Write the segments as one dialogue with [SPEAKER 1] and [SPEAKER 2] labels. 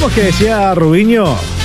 [SPEAKER 1] ¿Cómo es que decía Rubiño?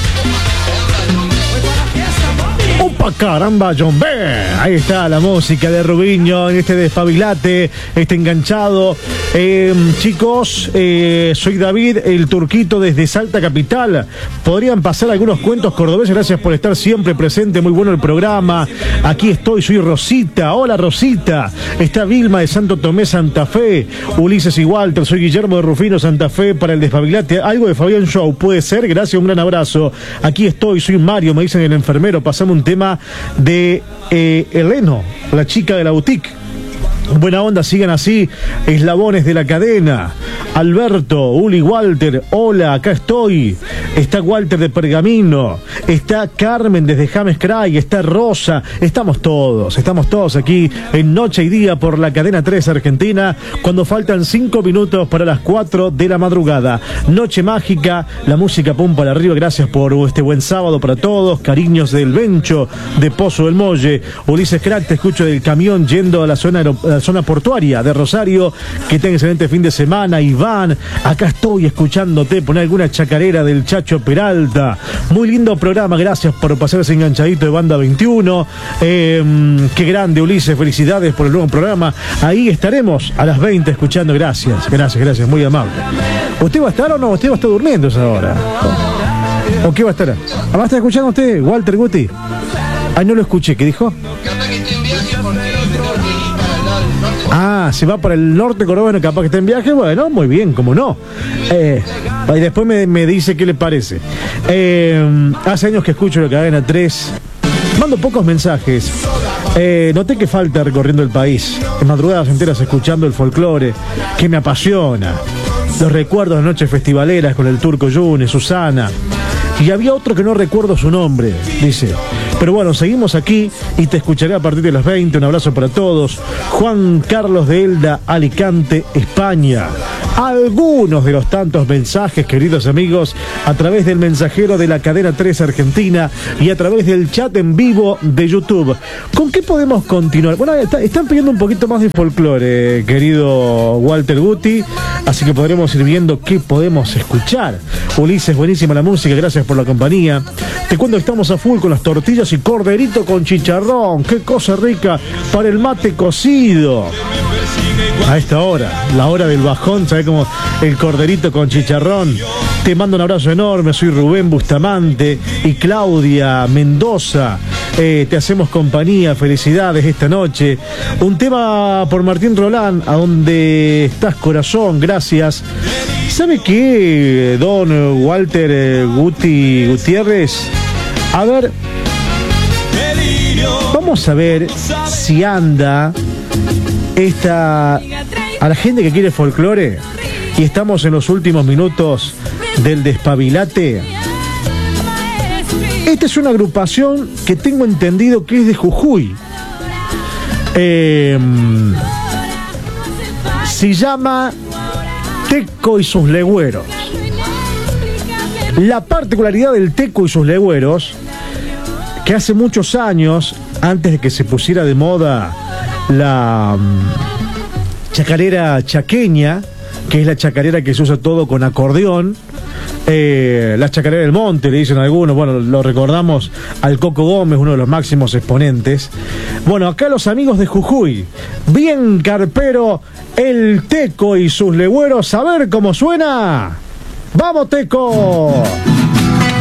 [SPEAKER 1] ¡Opa, caramba, John B! Ahí está la música de Rubiño en este despabilate, este enganchado. Chicos, soy David, el turquito desde Salta Capital. Podrían pasar algunos cuentos cordobeses. Gracias por estar siempre presente. Muy bueno el programa. Aquí estoy, soy Rosita. Hola, Rosita. Está Vilma de Santo Tomé, Santa Fe. Ulises y Walter. Soy Guillermo de Rufino, Santa Fe. Para el despabilate, algo de Fabián Show. Puede ser. Gracias, un gran abrazo. Aquí estoy, soy Mario. Me dicen el enfermero. Pasame un tema de Eleno, la chica de la boutique. Buena onda, sigan así. Eslabones de la cadena. Alberto, Uli, Walter, hola, acá estoy. Está Walter de Pergamino. Está Carmen desde James Cray. Está Rosa. Estamos todos aquí en Noche y Día por la cadena 3 Argentina, cuando faltan 5 minutos para las 4 de la madrugada. Noche mágica, la música pum para arriba. Gracias por este buen sábado para todos. Cariños del Bencho, de Pozo del Molle. Ulises Crack, te escucho del camión yendo a la zona portuaria de Rosario. Que tenga excelente fin de semana. Iván, acá estoy escuchándote. Poner alguna chacarera del Chacho Peralta. Muy lindo programa, gracias por pasarse enganchadito de Banda 21. Qué grande, Ulises, felicidades por el nuevo programa. Ahí estaremos a las 20 escuchando. Gracias, muy amable. ¿Usted va a estar o no? ¿Usted va a estar durmiendo esa hora? ¿O qué va a estar? ¿Va a estar escuchando usted, Walter Guti? Ay, no lo escuché, ¿qué dijo? Ah, se va para el norte cordobés, capaz que está en viaje. Bueno, muy bien, cómo no. Y después me dice qué le parece. Hace años que escucho la cadena 3. Mando pocos mensajes. Noté que falta recorriendo el país. En madrugadas enteras escuchando el folclore, que me apasiona. Los recuerdos de noches festivaleras con el Turco Yune, Susana. Y había otro que no recuerdo su nombre, dice. Pero bueno, seguimos aquí y te escucharé a partir de las 20. Un abrazo para todos. Juan Carlos de Elda, Alicante, España. Algunos de los tantos mensajes, queridos amigos, a través del mensajero de la cadena 3 Argentina y a través del chat en vivo de YouTube. ¿Con qué podemos continuar? Bueno, están pidiendo un poquito más de folclore, querido Walter Guti, así que podremos ir viendo qué podemos escuchar. Ulises, buenísima la música, gracias por la compañía. Te cuento que estamos a full con las tortillas y corderito con chicharrón. Qué cosa rica para el mate cocido. A esta hora, la hora del bajón, ¿sabes cómo? El corderito con chicharrón. Te mando un abrazo enorme, soy Rubén Bustamante y Claudia Mendoza. Te hacemos compañía, felicidades esta noche. Un tema por Martín Rolán, A Donde Estás Corazón, gracias. ¿Sabe qué, don Walter Gutiérrez? A ver, vamos a ver si anda a la gente que quiere folclore, y estamos en los últimos minutos del despabilate. Esta es una agrupación que tengo entendido que es de Jujuy. Se llama Teco y sus Legüeros. La particularidad del Teco y sus Legüeros, que hace muchos años, antes de que se pusiera de moda la chacarera chaqueña, que es la chacarera que se usa todo con acordeón, la chacarera del monte, le dicen algunos. Bueno, lo recordamos al Coco Gómez, uno de los máximos exponentes. Bueno, acá los amigos de Jujuy, bien carpero, el Teco y sus Legüeros. A ver cómo suena. ¡Vamos, Teco!